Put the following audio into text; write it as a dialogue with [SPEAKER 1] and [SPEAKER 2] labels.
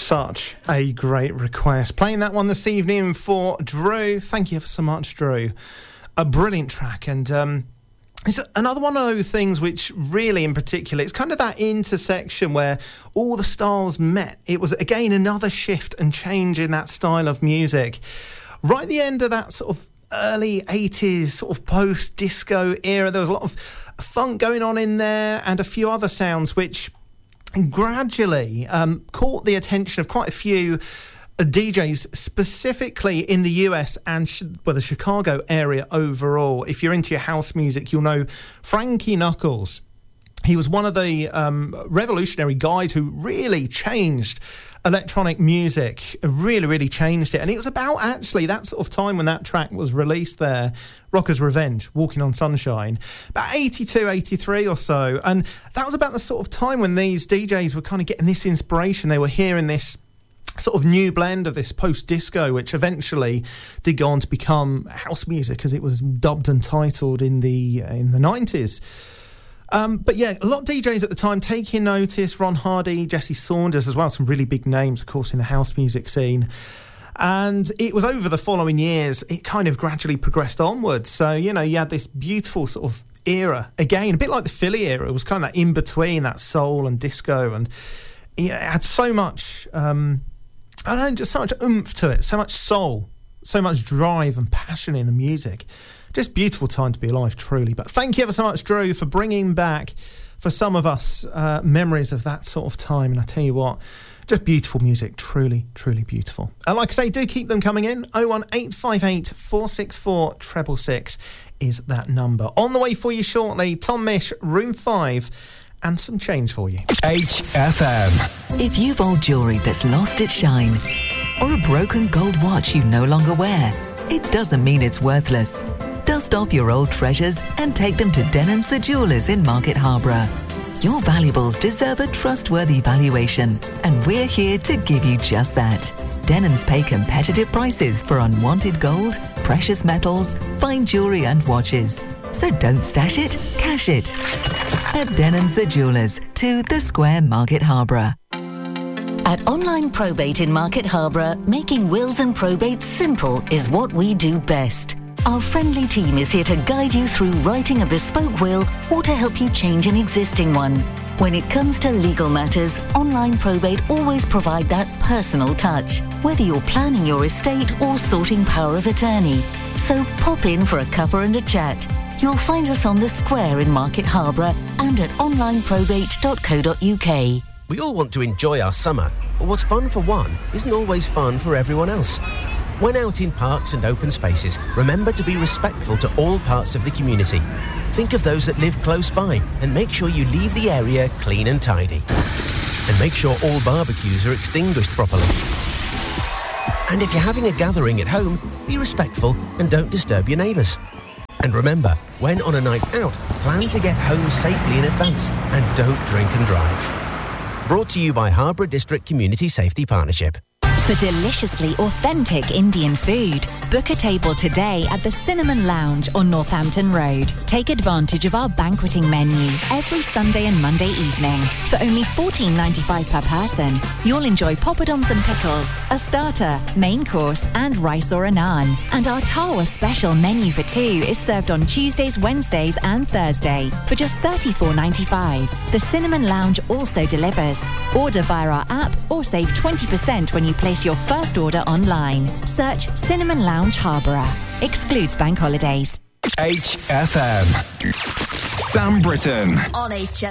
[SPEAKER 1] Such a great request. Playing that one this evening for Drew. Thank you ever so much, Drew. A brilliant track, and it's another one of those things which really, in particular, it's kind of that intersection where all the styles met. It was, again, another shift and change in that style of music. Right at the end of that sort of early 80s sort of post-disco era, there was a lot of funk going on in there and a few other sounds which gradually caught the attention of quite a few DJs, specifically in the US and the Chicago area overall. If you're into your house music, you'll know Frankie Knuckles. He was one of the revolutionary guys who really changed electronic music, really changed it. And it was about actually that sort of time when that track was released there, Rocker's Revenge, Walking on Sunshine, about 82, 83 or so. And that was about the sort of time when these DJs were kind of getting this inspiration. They were hearing this sort of new blend of this post-disco, which eventually did go on to become house music, as it was dubbed and titled in the 90s. But yeah, a lot of DJs at the time taking notice. Ron Hardy, Jesse Saunders as well, some really big names, of course, in the house music scene. And it was over the following years, it kind of gradually progressed onwards. So, you know, you had this beautiful sort of era, again, a bit like the Philly era. It was kind of that in-between, that soul and disco. And it had so much, just so much oomph to it, so much soul, so much drive and passion in the music. Just beautiful time to be alive, truly. But thank you ever so much, Drew, for bringing back, for some of us, memories of that sort of time. And I tell you what, just beautiful music, truly beautiful. And like I say, do keep them coming in. 01858 464 666 is that number. On the way for you shortly, Tom Misch, Room 5, and some change for you.
[SPEAKER 2] HFM. If you've old jewellery that's lost its shine, or a broken gold watch you no longer wear, it doesn't mean it's worthless. Dust off your old treasures and take them to Denham's the Jewellers in Market Harborough. Your valuables deserve a trustworthy valuation, and we're here to give you just that. Denham's pay competitive prices for unwanted gold, precious metals, fine jewellery and watches. So don't stash it, cash it. At Denham's the Jewellers, 2 The Square, Market Harborough.
[SPEAKER 3] At Online Probate in Market Harborough, making wills and probates simple is what we do best. Our friendly team is here to guide you through writing a bespoke will or to help you change an existing one. When it comes to legal matters, Online Probate always provide that personal touch, whether you're planning your estate or sorting power of attorney. So pop in for a cuppa and a chat. You'll find us on the Square in Market Harborough and at onlineprobate.co.uk.
[SPEAKER 4] We all want to enjoy our summer, but what's fun for one isn't always fun for everyone else. When out in parks and open spaces, remember to be respectful to all parts of the community. Think of those that live close by and make sure you leave the area clean and tidy. And make sure all barbecues are extinguished properly. And if you're having a gathering at home, be respectful and don't disturb your neighbours. And remember, when on a night out, plan to get home safely in advance and don't drink and drive. Brought to you by Harborough District Community Safety Partnership.
[SPEAKER 5] For deliciously authentic Indian food, book a table today at the Cinnamon Lounge on Northampton Road. Take advantage of our banqueting menu every Sunday and Monday evening. For only $14.95 per person, you'll enjoy poppadoms and pickles, a starter, main course and rice or a naan. And our Tawa special menu for 2 is served on Tuesdays, Wednesdays and Thursday for just $34.95. The Cinnamon Lounge also delivers. Order via our app or save 20% when you place your first order online. Search Cinnamon Lounge Harborough. Excludes bank holidays.
[SPEAKER 2] HFM. Sam Britton.
[SPEAKER 3] On HFM.